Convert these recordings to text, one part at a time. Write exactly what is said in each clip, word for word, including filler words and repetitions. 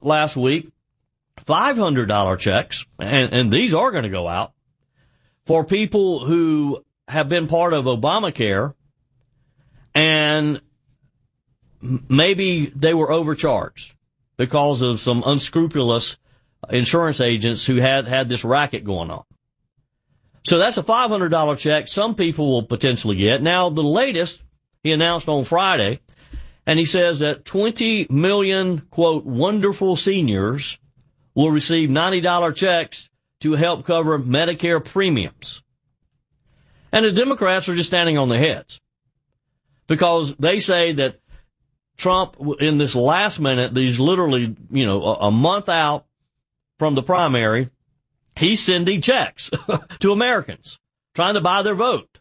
last week five hundred dollars checks, and, and these are going to go out, for people who have been part of Obamacare and maybe they were overcharged because of some unscrupulous insurance agents who had had this racket going on. So that's a five hundred dollars check some people will potentially get. Now, the latest he announced on Friday, and he says that twenty million, quote, wonderful seniors will receive ninety dollars checks to help cover Medicare premiums. And the Democrats are just standing on their heads because they say that Trump, in this last minute, these literally, you know, a, a month out from the primary, he's sending checks to Americans, trying to buy their vote.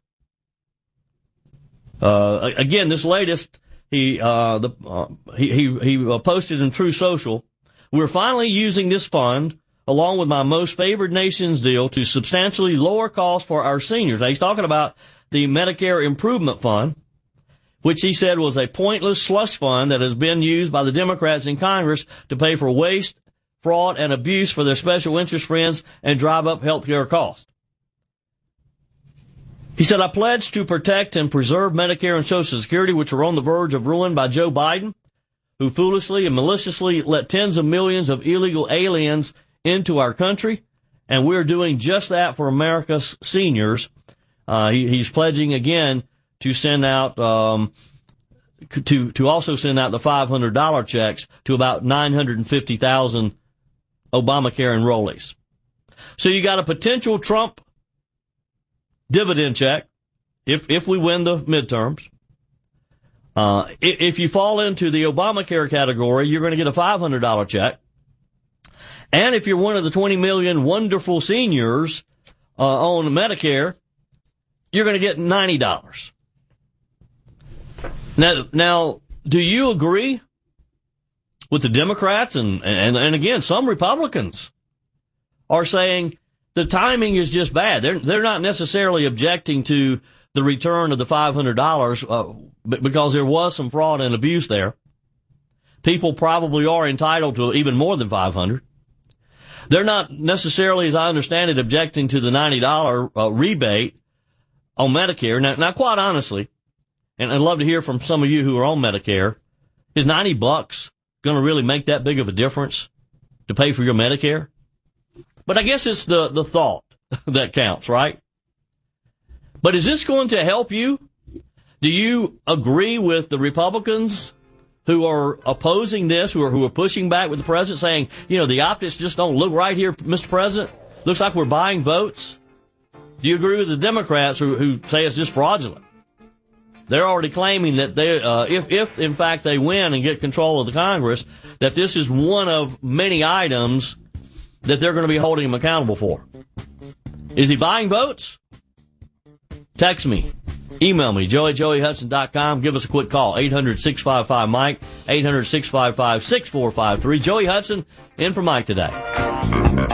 Uh, again, this latest, he, uh, the, uh, he, he, he posted in True Social, "We're finally using this fund, along with my most favored nations deal, to substantially lower costs for our seniors." Now, he's talking about the Medicare Improvement Fund, which he said was a pointless slush fund that has been used by the Democrats in Congress to pay for waste, fraud, and abuse for their special interest friends and drive up health care costs. He said, "I pledge to protect and preserve Medicare and Social Security, which are on the verge of ruin by Joe Biden, who foolishly and maliciously let tens of millions of illegal aliens into our country, and we're doing just that for America's seniors." Uh, he, he's pledging again to send out, um, to, to also send out the five hundred dollars checks to about nine hundred fifty thousand Obamacare enrollees. So you got a potential Trump dividend check if, if we win the midterms. Uh, if you fall into the Obamacare category, you're going to get a five hundred dollars check. And if you're one of the twenty million wonderful seniors uh, on Medicare, you're going to get ninety dollars. Now, now, do you agree with the Democrats? And, and, and again, some Republicans are saying the timing is just bad. They're, they're not necessarily objecting to the return of the five hundred dollars uh, because there was some fraud and abuse there. People probably are entitled to even more than five hundred dollars. They're not necessarily, as I understand it, objecting to the ninety dollars uh, rebate on Medicare. Now, now, quite honestly, and I'd love to hear from some of you who are on Medicare, is ninety bucks going to really make that big of a difference to pay for your Medicare? But I guess it's the, the thought that counts, right? But is this going to help you? Do you agree with the Republicans who are opposing this, who are, who are pushing back with the president, saying, you know, the optics just don't look right here, Mister President? Looks like we're buying votes. Do you agree with the Democrats who, who say it's just fraudulent? They're already claiming that they, uh, if, if in fact they win and get control of the Congress, that this is one of many items that they're going to be holding him accountable for. Is he buying votes? Text me. Email me, joey at joey hudson dot com. Give us a quick call, eight hundred, six five five, Mike, eight hundred, six five five, six four five three. Joey Hudson in for Mike today.